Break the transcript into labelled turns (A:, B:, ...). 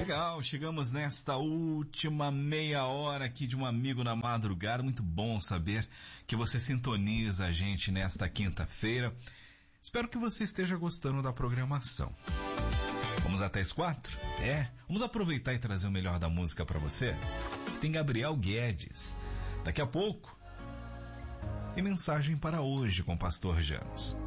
A: Legal, chegamos nesta última meia hora aqui de um amigo na madrugada. Muito bom saber que você sintoniza a gente nesta quinta-feira. Espero que você esteja gostando da programação. Vamos até as 4? Vamos aproveitar e trazer o melhor da música para você. Tem Gabriel Guedes. Daqui a pouco tem mensagem para hoje com o Pastor Janos.